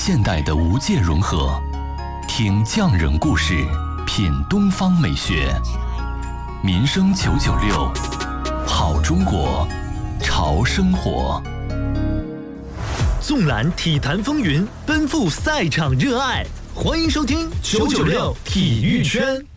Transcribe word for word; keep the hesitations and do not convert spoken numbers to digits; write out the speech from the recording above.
现代的无界融合，听匠人故事，品东方美学。民生九九六，好中国，潮生活。 纵览体坛风云，奔赴赛场热爱，欢迎收听九九六体育圈。